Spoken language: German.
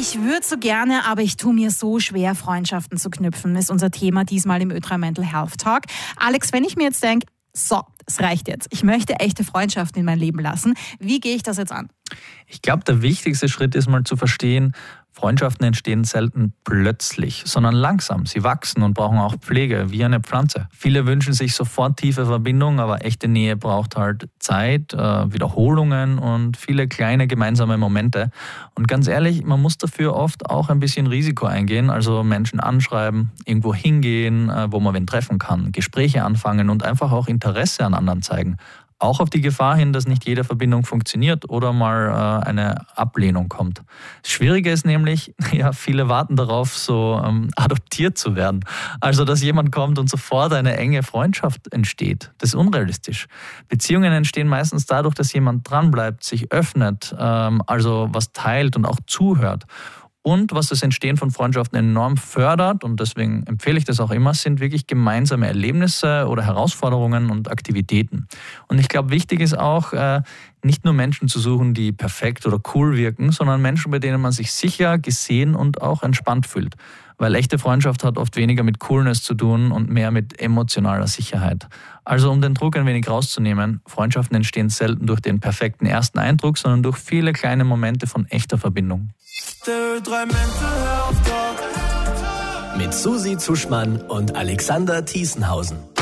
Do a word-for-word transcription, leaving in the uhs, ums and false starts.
Ich würde so gerne, aber ich tue mir so schwer, Freundschaften zu knüpfen, ist unser Thema diesmal im Ö drei Mental Health Talk. Alex, wenn ich mir jetzt denke, so, es reicht jetzt, ich möchte echte Freundschaften in mein Leben lassen, wie gehe ich das jetzt an? Ich glaube, der wichtigste Schritt ist mal zu verstehen, Freundschaften entstehen selten plötzlich, sondern langsam. Sie wachsen und brauchen auch Pflege, wie eine Pflanze. Viele wünschen sich sofort tiefe Verbindung, aber echte Nähe braucht halt Zeit, äh, Wiederholungen und viele kleine gemeinsame Momente. Und ganz ehrlich, man muss dafür oft auch ein bisschen Risiko eingehen, also Menschen anschreiben, irgendwo hingehen, äh, wo man wen treffen kann, Gespräche anfangen und einfach auch Interesse an anderen zeigen. Auch auf die Gefahr hin, dass nicht jede Verbindung funktioniert oder mal äh, eine Ablehnung kommt. Das Schwierige ist nämlich, ja, viele warten darauf, so ähm, adoptiert zu werden. Also, dass jemand kommt und sofort eine enge Freundschaft entsteht. Das ist unrealistisch. Beziehungen entstehen meistens dadurch, dass jemand dranbleibt, sich öffnet, ähm, also was teilt und auch zuhört. Und was das Entstehen von Freundschaften enorm fördert, und deswegen empfehle ich das auch immer, sind wirklich gemeinsame Erlebnisse oder Herausforderungen und Aktivitäten. Und ich glaube, wichtig ist auch, nicht nur Menschen zu suchen, die perfekt oder cool wirken, sondern Menschen, bei denen man sich sicher, gesehen und auch entspannt fühlt. Weil echte Freundschaft hat oft weniger mit Coolness zu tun und mehr mit emotionaler Sicherheit. Also um den Druck ein wenig rauszunehmen, Freundschaften entstehen selten durch den perfekten ersten Eindruck, sondern durch viele kleine Momente von echter Verbindung. Mit Susi Zuschmann und Alexander Thiesenhausen.